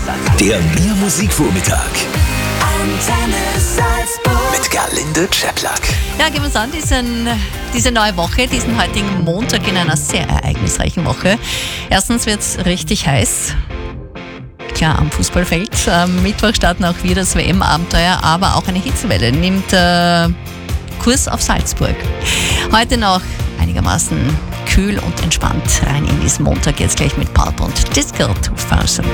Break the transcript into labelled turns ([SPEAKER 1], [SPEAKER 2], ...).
[SPEAKER 1] Der Mehr-Musik-Vormittag
[SPEAKER 2] Antenne Salzburg.
[SPEAKER 1] mit Gerlinde Czeplak.
[SPEAKER 3] Ja, gehen wir uns an, diese neue Woche, diesen heutigen Montag in einer sehr ereignisreichen Woche. Erstens wird es richtig heiß. Klar, am Fußballfeld. Am Mittwoch starten auch wieder das WM-Abenteuer, aber auch eine Hitzewelle nimmt Kurs auf Salzburg. Heute noch einigermaßen kühl und entspannt rein in diesen Montag. Jetzt gleich mit Pulp und Disco 2000.